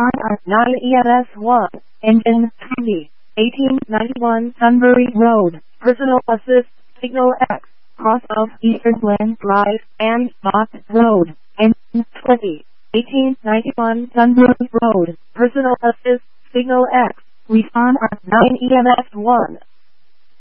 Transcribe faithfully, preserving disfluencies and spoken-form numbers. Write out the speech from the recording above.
Respond R nine E M S one, engine twenty, eighteen ninety-one Sunbury Road, personal assist, signal X, cross of Eastern Glen Drive and Mott Road, engine twenty, eighteen ninety-one Sunbury Road, personal assist, signal X, respond R nine E M S one.